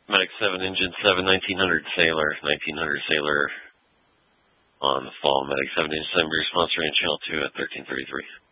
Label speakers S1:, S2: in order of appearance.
S1: Medic 7, Engine 7, 1900 Sailor, 1900 Sailor on the fall. Medic 7, Engine 7, response range L2 at 1333.